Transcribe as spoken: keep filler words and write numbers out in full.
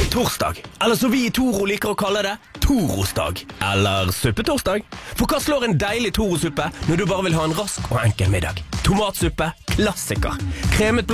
Torsdag, eller som vi i Toro liker å kalle det, Torosdag. Eller suppetorsdag. For hva slår en deilig Toro-suppe når du bare vil ha en rask og enkel middag? Tomatsuppe, klassiker. Kremet